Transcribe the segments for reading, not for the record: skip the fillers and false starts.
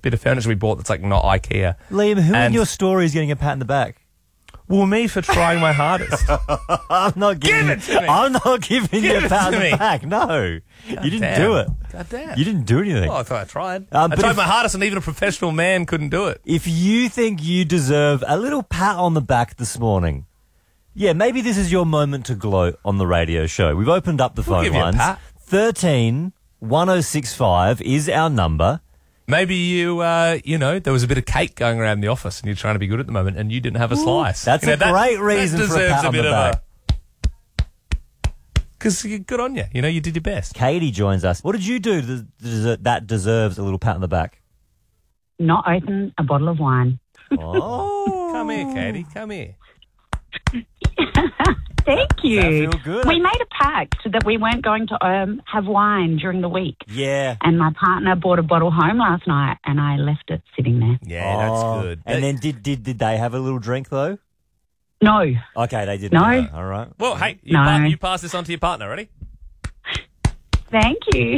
bit of furniture we bought that's like not IKEA. Liam, who in And- your story is getting a pat in the back? Well, me for trying my hardest. I'm not giving Give it to me. I'm not giving you Give a it pat to on the me. back. No. You didn't Damn. do it. God damn. You didn't do anything. Oh, I thought I tried. But I tried if- my hardest, and even a professional man couldn't do it. If you think you deserve a little pat on the back this morning, yeah, maybe this is your moment to gloat on the radio show. We've opened up the We'll phone give you a lines. pat. 13 1065 is our number. Maybe there was a bit of cake going around the office, and you're trying to be good at the moment, and you didn't have a slice. That's a great reason for a deserves pat on the bit of back. Because good on you. You did your best. Katie joins us. What did you do that deserves a little pat on the back? Not open a bottle of wine. Oh. Come here, Katie. Come here. Thank you. Does that feel good? We made a pact that we weren't going to have wine during the week. Yeah. And my partner bought a bottle home last night, and I left it sitting there. Yeah, Oh. that's good. And then did they have a little drink though? No. Okay, they didn't. No. All right. Well, hey, No. you pass this on to your partner. Ready? Thank you.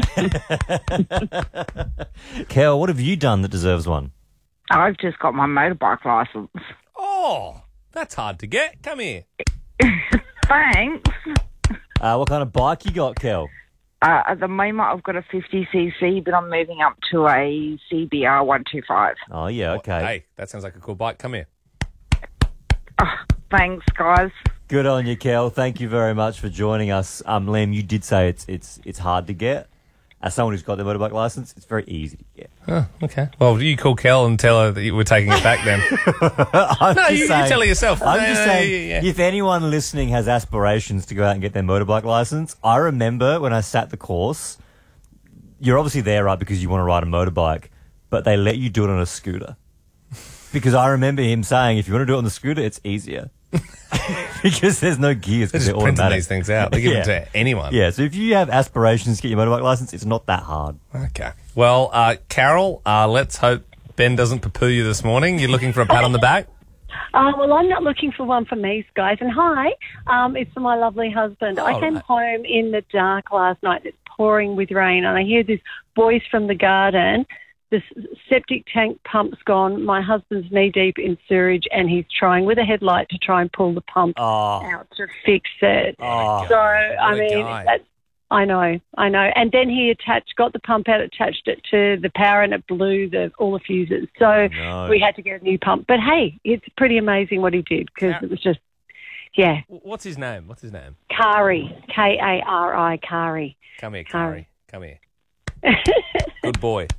Kel, what have you done that deserves one? I've just got my motorbike licence. Oh, that's hard to get. Come here. Thanks. What kind of bike you got, Kel? At the moment, I've got a 50cc, but I'm moving up to a CBR 125. Oh, yeah, okay. Hey, that sounds like a cool bike. Come here. Thanks, guys. Good on you, Kel. Thank you very much for joining us. Liam, you did say it's hard to get. As someone who's got their motorbike licence, it's very easy to get. Oh, okay. Well, you call Kel and tell her that you were taking it back then. No, you tell her yourself. I'm just saying, Yeah. if anyone listening has aspirations to go out and get their motorbike licence, I remember when I sat the course, you're obviously there, right, because you want to ride a motorbike, but they let you do it on a scooter. Because I remember him saying, if you want to do it on the scooter, it's easier. Because there's no gears, They're because just they're printing automatic. these things out. They give Yeah. them to anyone. Yeah, so if you have aspirations to get your motorbike licence, it's not that hard. Okay. Well, Carol, let's hope Ben doesn't poo-poo you this morning. You're looking for a pat on the back? Well, I'm not looking for one for me, guys. And hi, it's for my lovely husband. I came right. home in the dark last night. It's pouring with rain, and I hear this voice from the garden. The septic tank pump's gone. My husband's knee-deep in sewage, and he's trying with a headlight to try and pull the pump out to fix it. Oh. So, I What a mean, guy. that's... I know. And then he got the pump out, attached it to the power, and it blew all the fuses. So No. we had to get a new pump. But hey, it's pretty amazing what he did, because it was just, yeah. What's his name? Kari, Kari, Kari. Come here, Kari. Kari. Come here. Good boy.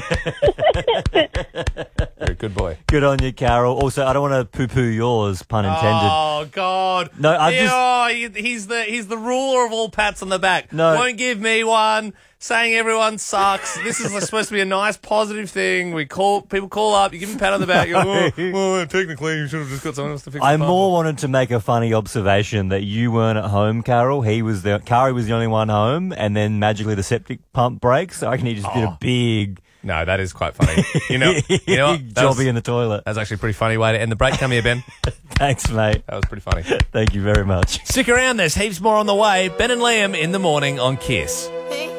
You're a good boy. Good on you, Carol. Also, I don't want to poo-poo yours, pun intended. Oh God! No, I'm just- he's the ruler of all pats on the back. No. Won't give me one. Saying everyone sucks. This is supposed to be a nice, positive thing. People call up. You give them a pat on the back. You go, well, technically, you should have just got someone else to fix. I the pump. more wanted to make a funny observation that you weren't at home, Carol. Kari was the only one home, and then magically the septic pump breaks. So I reckon he just did a big No, that is quite funny. You know what? jobby in the toilet. That's actually a pretty funny way to end the break. Come here, Ben. Thanks, mate. That was pretty funny. Thank you very much. Stick around. There's heaps more on the way. Ben and Liam in the morning on Kiss. Hey.